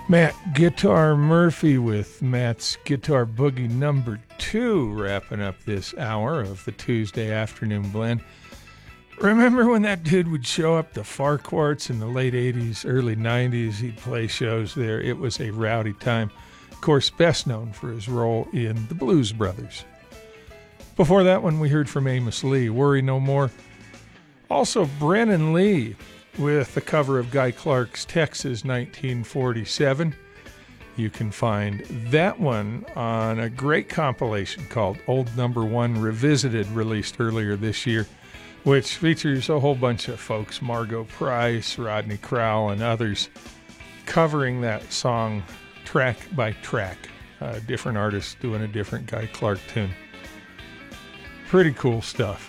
Matt Guitar Murphy with Matt's Guitar Boogie number 2, wrapping up this hour of the Tuesday afternoon blend. Remember when that dude would show up to Farquhart's in the late 80s, early 90s? He'd play shows there. It was a rowdy time. Of course, best known for his role in the Blues Brothers. Before that one, we heard from Amos Lee, Worry No More. Also, Brennan Lee with the cover of Guy Clark's Texas 1947. You can find that one on a great compilation called Old Number One Revisited, released earlier this year, which features a whole bunch of folks, Margot Price, Rodney Crowell, and others, covering that song track by track. Different artists doing a different Guy Clark tune. Pretty cool stuff.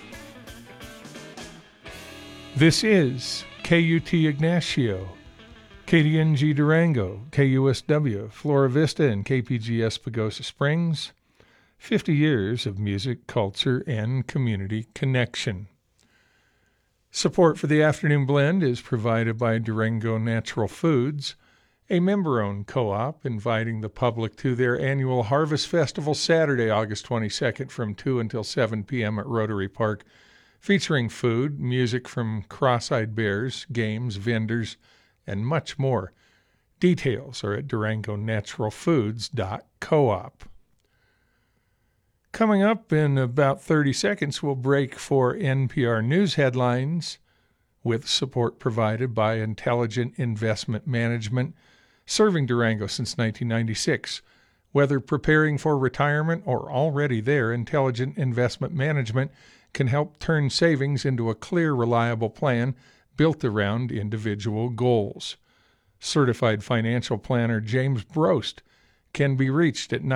This is KUT Ignacio, KDNG Durango, KUSW, Flora Vista, and KPGS Pagosa Springs. 50 years of music, culture, and community connection. Support for the Afternoon Blend is provided by Durango Natural Foods, a member-owned co-op inviting the public to their annual Harvest Festival Saturday, August 22nd from 2 until 7 p.m. at Rotary Park, featuring food, music from Cross-Eyed Bears, games, vendors, and much more. Details are at durangonaturalfoods.coop. Coming up in about 30 seconds, we'll break for NPR News headlines with support provided by Intelligent Investment Management, serving Durango since 1996. Whether preparing for retirement or already there, Intelligent Investment Management can help turn savings into a clear, reliable plan built around individual goals. Certified financial planner James Brost can be reached at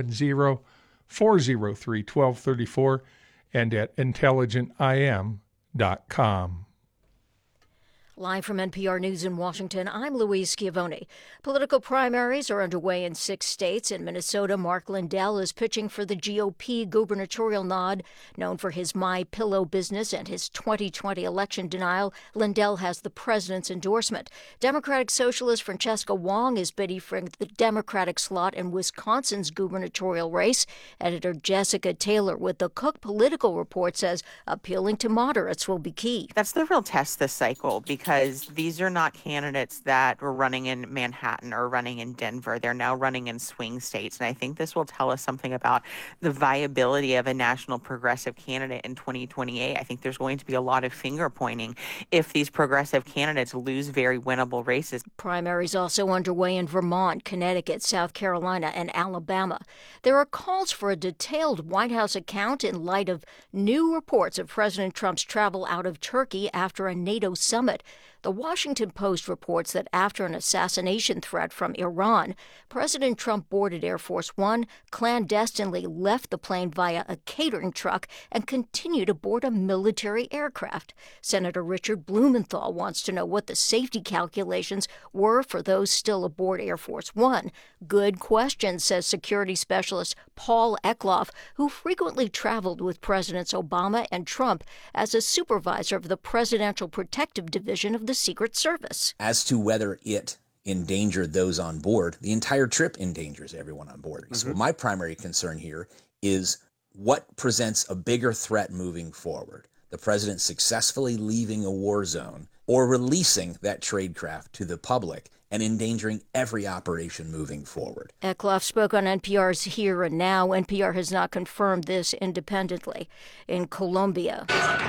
970-403-1234 and at intelligentim.com. Live from NPR News in Washington, I'm Louise Schiavone. Political primaries are underway in 6 states. In Minnesota, Mark Lindell is pitching for the GOP gubernatorial nod. Known for his My Pillow business and his 2020 election denial, Lindell has the president's endorsement. Democratic Socialist Francesca Wong is bidding for the Democratic slot in Wisconsin's gubernatorial race. Editor Jessica Taylor with the Cook Political Report says appealing to moderates will be key. That's the real test this cycle, because these are not candidates that were running in Manhattan or running in Denver. They're now running in swing states. And I think this will tell us something about the viability of a national progressive candidate in 2028. I think there's going to be a lot of finger pointing if these progressive candidates lose very winnable races. Primaries also underway in Vermont, Connecticut, South Carolina, and Alabama. There are calls for a detailed White House account in light of new reports of President Trump's travel out of Turkey after a NATO summit. The Washington Post reports that after an assassination threat from Iran, President Trump boarded Air Force One, clandestinely left the plane via a catering truck, and continued aboard a military aircraft. Senator Richard Blumenthal wants to know what the safety calculations were for those still aboard Air Force One. Good question, says security specialist Paul Eckloff, who frequently traveled with Presidents Obama and Trump as a supervisor of the Presidential Protective Division of the Secret Service. As to whether it endangered those on board, the entire trip endangers everyone on board. So my primary concern here is what presents a bigger threat moving forward. The president successfully leaving a war zone or releasing that trade craft to the public and endangering every operation moving forward. Eckloff spoke on NPR's Here and Now. NPR has not confirmed this independently. In Colombia,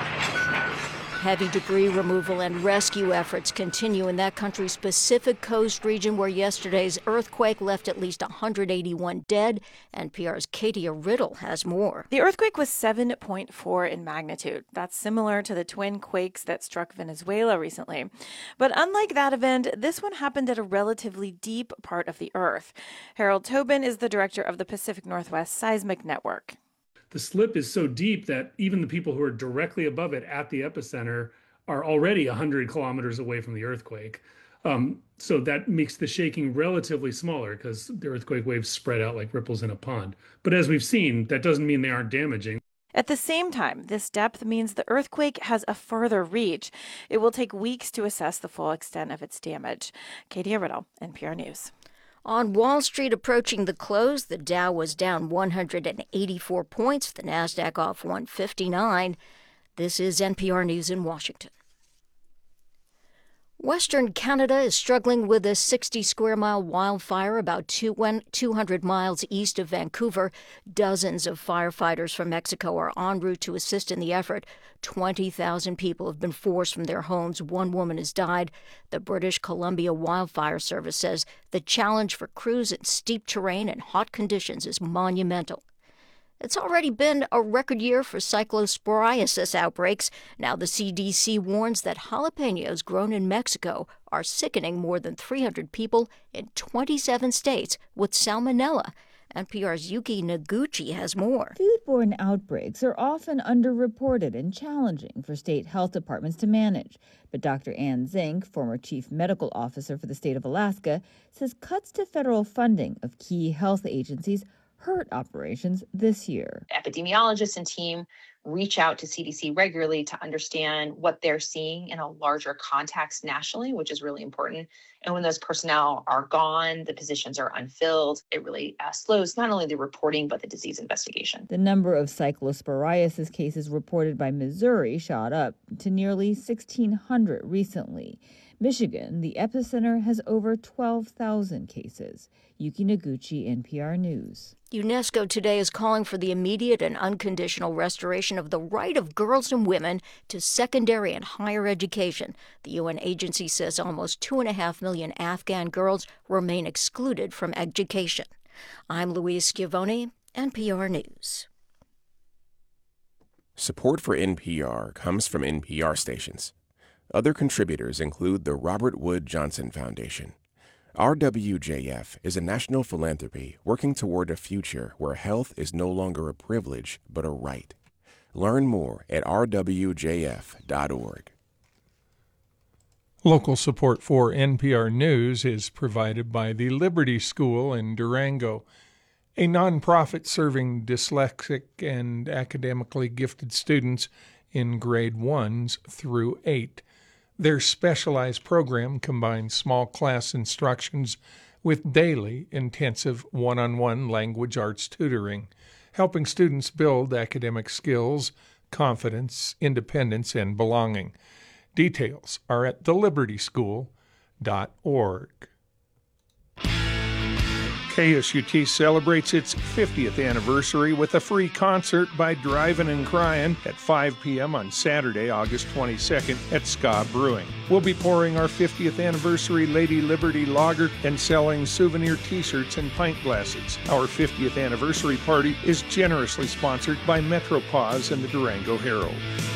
heavy debris removal and rescue efforts continue in that country's Pacific Coast region, where yesterday's earthquake left at least 181 dead. NPR's Katia Riddle has more. The earthquake was 7.4 in magnitude. That's similar to the twin quakes that struck Venezuela recently. But unlike that event, this one happened at a relatively deep part of the earth. Harold Tobin is the director of the Pacific Northwest Seismic Network. The slip is so deep that even the people who are directly above it at the epicenter are already 100 kilometers away from the earthquake. So that makes the shaking relatively smaller because the earthquake waves spread out like ripples in a pond. But as we've seen, that doesn't mean they aren't damaging. At the same time, this depth means the earthquake has a further reach. It will take weeks to assess the full extent of its damage. Katia Riddle, NPR News. On Wall Street approaching the close, the Dow was down 184 points, the Nasdaq off 159. This is NPR News in Washington. Western Canada is struggling with a 60-square-mile wildfire about 200 miles east of Vancouver. Dozens of firefighters from Mexico are en route to assist in the effort. 20,000 people have been forced from their homes. One woman has died. The British Columbia Wildfire Service says the challenge for crews in steep terrain and hot conditions is monumental. It's already been a record year for cyclosporiasis outbreaks. Now the CDC warns that jalapenos grown in Mexico are sickening more than 300 people in 27 states with salmonella. NPR's Yuki Noguchi has more. Foodborne outbreaks are often underreported and challenging for state health departments to manage. But Dr. Ann Zink, former chief medical officer for the state of Alaska, says cuts to federal funding of key health agencies hurt operations this year. Epidemiologists and team reach out to CDC regularly to understand what they're seeing in a larger context nationally, which is really important. And when those personnel are gone, the positions are unfilled, it really slows not only the reporting, but the disease investigation. The number of cyclosporiasis cases reported by Missouri shot up to nearly 1,600 recently. Michigan, the epicenter, has over 12,000 cases. Yuki Noguchi, NPR News. UNESCO today is calling for the immediate and unconditional restoration of the right of girls and women to secondary and higher education. The UN agency says almost 2.5 million Afghan girls remain excluded from education. I'm Louise Schiavone, NPR News. Support for NPR comes from NPR stations. Other contributors include the Robert Wood Johnson Foundation. RWJF is a national philanthropy working toward a future where health is no longer a privilege but a right. Learn more at rwjf.org. Local support for NPR News is provided by the Liberty School in Durango, a nonprofit serving dyslexic and academically gifted students in grade 1s through 8. Their specialized program combines small class instructions with daily intensive one-on-one language arts tutoring, helping students build academic skills, confidence, independence, and belonging. Details are at thelibertyschool.org. KSUT celebrates its 50th anniversary with a free concert by Drivin' and Cryin' at 5 p.m. on Saturday, August 22nd at Ska Brewing. We'll be pouring our 50th anniversary Lady Liberty Lager and selling souvenir t-shirts and pint glasses. Our 50th anniversary party is generously sponsored by MetroPause and the Durango Herald.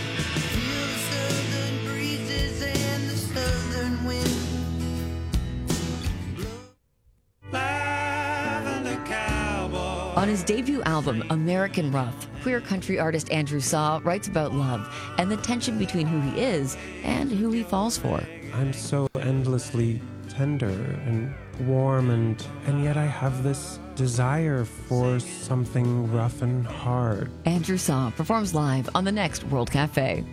On his debut album, American Rough, queer country artist Andrew Saw writes about love and the tension between who he is and who he falls for. I'm so endlessly tender and warm, and yet I have this desire for something rough and hard. Andrew Saw performs live on the next World Cafe.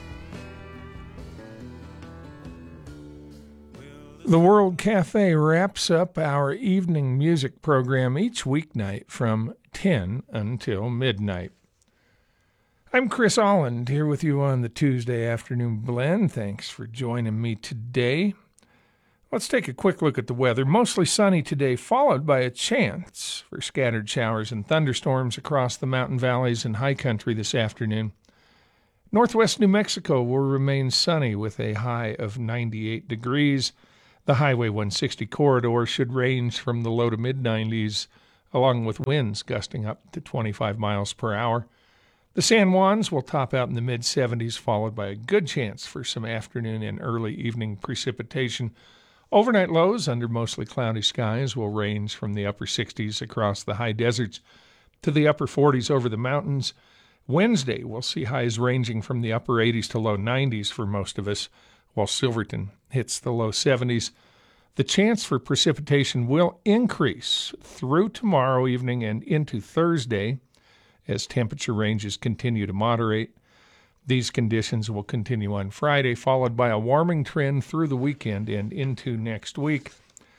The World Cafe wraps up our evening music program each weeknight from 10 until midnight. I'm Chris Alland here with you on the Tuesday Afternoon Blend. Thanks for joining me today. Let's take a quick look at the weather. Mostly sunny today, followed by a chance for scattered showers and thunderstorms across the mountain valleys and high country this afternoon. Northwest New Mexico will remain sunny with a high of 98 degrees. The Highway 160 corridor should range from the low to mid-90s, along with winds gusting up to 25 miles per hour. The San Juans will top out in the mid-70s, followed by a good chance for some afternoon and early evening precipitation. Overnight lows under mostly cloudy skies will range from the upper 60s across the high deserts to the upper 40s over the mountains. Wednesday, we'll see highs ranging from the upper 80s to low 90s for most of us, while Silverton hits the low 70s. The chance for precipitation will increase through tomorrow evening and into Thursday as temperature ranges continue to moderate. These conditions will continue on Friday, followed by a warming trend through the weekend and into next week.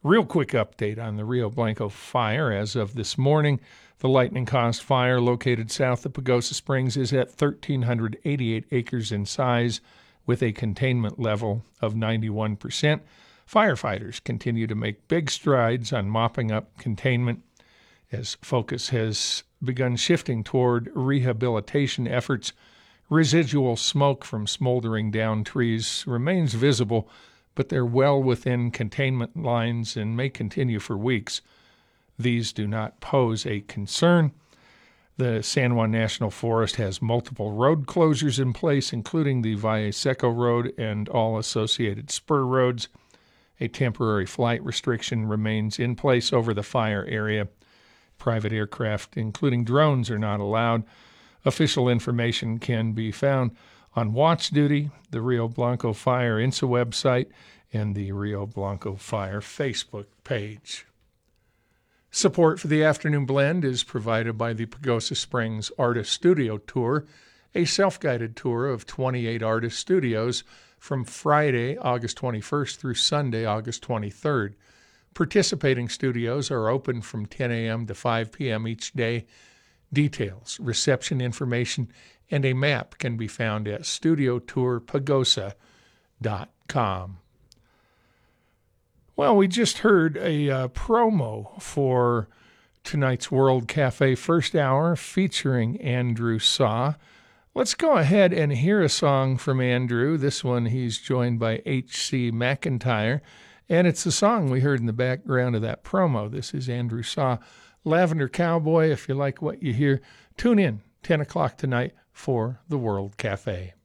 Real quick update on the Rio Blanco fire. As of this morning, the lightning-caused fire located south of Pagosa Springs is at 1,388 acres in size with a containment level of 91%. Firefighters continue to make big strides on mopping up containment as focus has begun shifting toward rehabilitation efforts. Residual smoke from smoldering down trees remains visible, but they're well within containment lines and may continue for weeks. These do not pose a concern. The San Juan National Forest has multiple road closures in place, including the Valle Seco Road and all associated spur roads. A temporary flight restriction remains in place over the fire area. Private aircraft, including drones, are not allowed. Official information can be found on Watch Duty, the Rio Blanco Fire INSA website, and the Rio Blanco Fire Facebook page. Support for the Afternoon Blend is provided by the Pagosa Springs Artist Studio Tour, a self-guided tour of 28 artist studios from Friday, August 21st through Sunday, August 23rd. Participating studios are open from 10 a.m. to 5 p.m. each day. Details, reception information, and a map can be found at studiotourpagosa.com. Well, we just heard a promo for tonight's World Cafe First Hour featuring Andrew Saw. Let's go ahead and hear a song from Andrew. This one he's joined by H.C. McIntyre, and it's the song we heard in the background of that promo. This is Andrew Saw, Lavender Cowboy. If you like what you hear, tune in 10 o'clock tonight for the World Cafe.